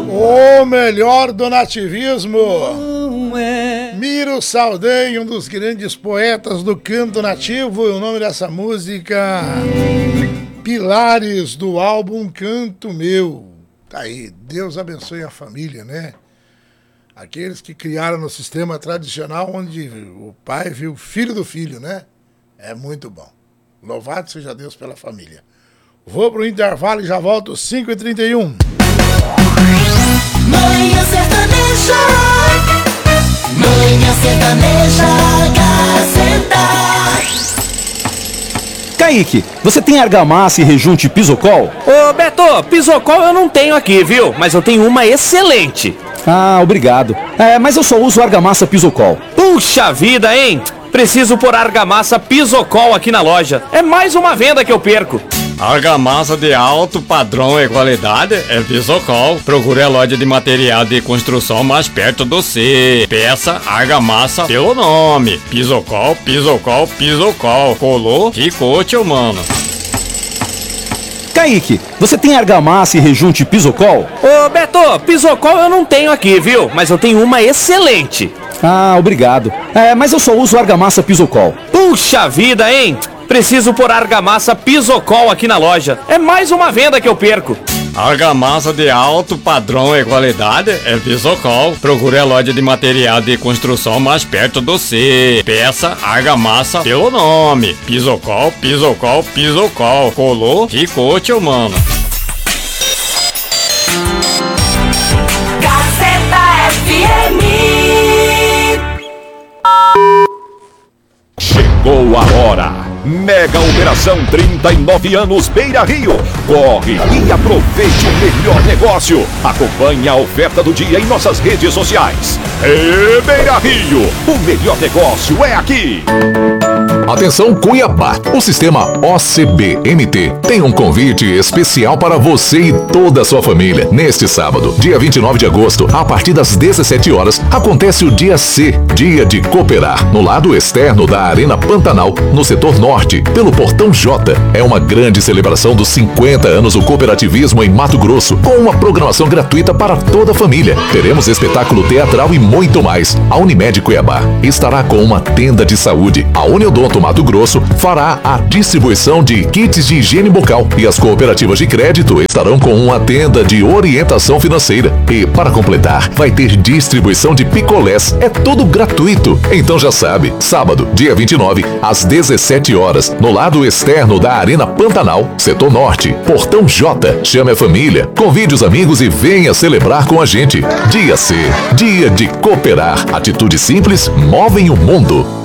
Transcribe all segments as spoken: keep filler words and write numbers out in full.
O melhor do nativismo. Miro Saldanha, um dos grandes poetas do canto nativo. O nome dessa música, Pilares, do álbum Canto Meu. Tá aí, Deus abençoe a família, né? Aqueles que criaram no sistema tradicional, onde o pai viu o filho do filho, né? É muito bom. Louvado seja Deus pela família. Vou pro intervalo e já volto, cinco e trinta e um. Manhã Sertaneja, Manhã Sertaneja, Gazeta. Kaique, você tem argamassa e rejunte Pisocol? Ô Beto, Pisocol eu não tenho aqui, viu? Mas eu tenho uma excelente. Ah, obrigado. É, mas eu só uso argamassa Pisocol. Puxa vida, hein? Preciso pôr argamassa Pisocol aqui na loja. É mais uma venda que eu perco. Argamassa de alto padrão e qualidade é Pisocol. Procure a loja de material de construção mais perto do C. Peça argamassa pelo nome. Pisocol, Pisocol, Pisocol. Colou, ficou, tio mano. Kaique, você tem argamassa e rejunte Pisocol? Ô Beto, Pisocol eu não tenho aqui, viu? Mas eu tenho uma excelente. Ah, obrigado. É, mas eu só uso argamassa Pisocol. Puxa vida, hein? Preciso pôr argamassa Pisocol aqui na loja. É mais uma venda que eu perco. Argamassa de alto padrão e qualidade é Pisocol. Procure a loja de material de construção mais perto do C. Peça argamassa pelo nome. Pisocol, Pisocol, Pisocol. Colou, ficou, tio mano. Gazeta F M. Chegou a hora. Mega Operação trinta e nove anos Beira Rio. Corre e aproveite o melhor negócio. Acompanhe a oferta do dia em nossas redes sociais. E Beira Rio, o melhor negócio é aqui. Atenção Cuiabá, o sistema O C B M T tem um convite especial para você e toda a sua família. Neste sábado, dia vinte e nove de agosto, a partir das dezessete horas, acontece o Dia C, Dia de Cooperar, no lado externo da Arena Pantanal, no setor norte, pelo Portão J. É uma grande celebração dos cinquenta anos do cooperativismo em Mato Grosso, com uma programação gratuita para toda a família. Teremos espetáculo teatral e muito mais. A Unimed Cuiabá estará com uma tenda de saúde. A Uniodonto Mato Grosso fará a distribuição de kits de higiene bucal e as cooperativas de crédito estarão com uma tenda de orientação financeira. E, para completar, vai ter distribuição de picolés. É tudo gratuito. Então já sabe, sábado, dia vinte e nove, às dezessete horas, no lado externo da Arena Pantanal, setor norte, Portão J. Chame a família, convide os amigos e venha celebrar com a gente. Dia C, Dia de Cooperar. Atitudes simples movem o mundo.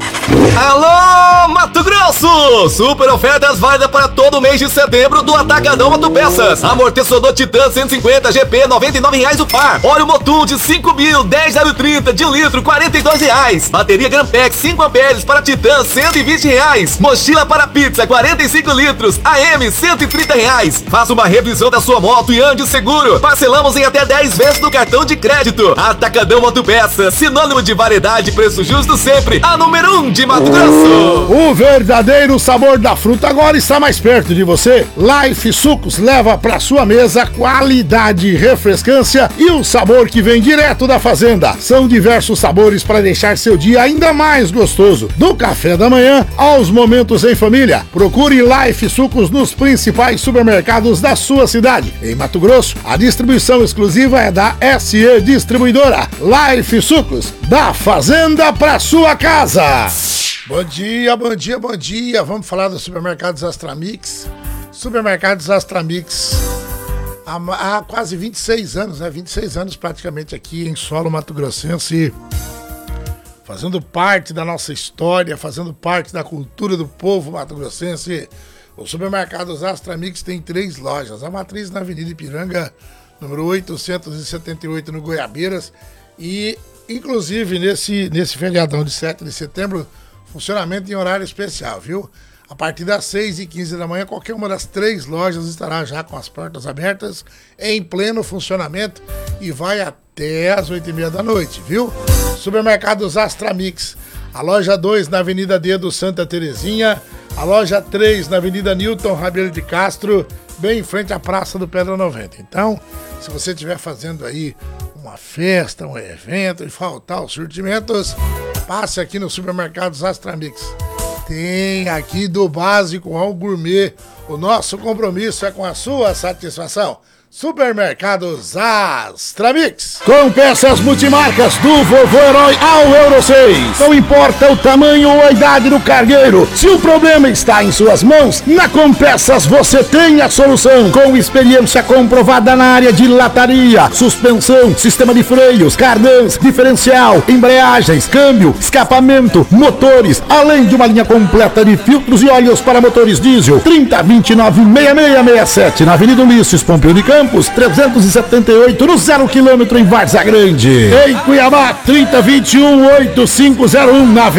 Alô, Mato Grosso! Super ofertas válidas para todo o mês de setembro do Atacadão Autopeças. Amortecedor Titan cento e cinquenta G P, noventa e nove reais o par. Óleo Motul de cinco mil, dez zero trinta de um litro, quarenta e dois reais. Bateria Grampex cinco amperes para Titan, cento e vinte reais. Mochila para pizza, quarenta e cinco litros, A M, cento e trinta reais. Faça uma revisão da sua moto e ande seguro. Parcelamos em até dez vezes no cartão de crédito. Atacadão Autopeças, sinônimo de variedade e preço justo sempre. A número um de Mato Grosso. O verdadeiro sabor da fruta agora está mais perto de você. Life Sucos leva para sua mesa qualidade, refrescância e o sabor que vem direto da fazenda. São diversos sabores para deixar seu dia ainda mais gostoso. Do café da manhã aos momentos em família. Procure Life Sucos nos principais supermercados da sua cidade. Em Mato Grosso, a distribuição exclusiva é da S E Distribuidora. Life Sucos, da fazenda para sua casa. Bom dia, bom dia, bom dia. Vamos falar dos supermercados Astramix. Supermercados Astramix há, há quase vinte e seis anos, né? vinte e seis anos praticamente aqui em solo mato-grossense, fazendo parte da nossa história, fazendo parte da cultura do povo mato-grossense. Os supermercados Astramix tem três lojas. A matriz na Avenida Ipiranga, número oitocentos e setenta e oito, no Goiabeiras. E, inclusive, nesse, nesse feriadão de sete de setembro, funcionamento em horário especial, viu? A partir das seis e quinze da manhã, qualquer uma das três lojas estará já com as portas abertas, em pleno funcionamento, e vai até as oito e meia da noite, viu? Supermercados Astramix. A loja dois na Avenida D do Santa Terezinha, a loja três na Avenida Newton Rabelo de Castro, bem em frente à Praça do Pedra noventa. Então, se você estiver fazendo aí uma festa, um evento e faltar os surtimentos, passe aqui no Supermercados Astramix. Tem aqui do básico ao gourmet. O nosso compromisso é com a sua satisfação. Supermercados Astramix. Com peças multimarcas do Vovô Herói ao Euro seis. Não importa o tamanho ou a idade do cargueiro, se o problema está em suas mãos, na Compeças você tem a solução. Com experiência comprovada na área de lataria, suspensão, sistema de freios, cardãs, diferencial, embreagens, câmbio, escapamento, motores, além de uma linha completa de filtros e óleos para motores diesel. trinta, vinte e nove, sessenta e seis sessenta e sete na Avenida Ulisses Pompeu de Campos. trezentos e setenta e oito no zero quilômetro em Várzea Grande. Em Cuiabá, trinta, vinte e um, oitenta e cinco zero um na